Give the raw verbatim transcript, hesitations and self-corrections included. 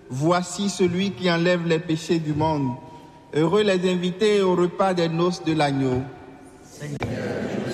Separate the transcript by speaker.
Speaker 1: voici celui qui enlève les péchés du monde. Heureux les invités au repas des noces de l'agneau.
Speaker 2: Seigneur,